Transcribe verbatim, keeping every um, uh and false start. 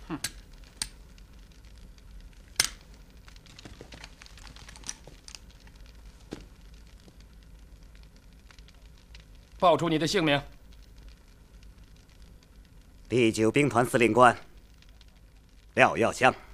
报出你的姓名。 第九兵团司令官廖耀湘。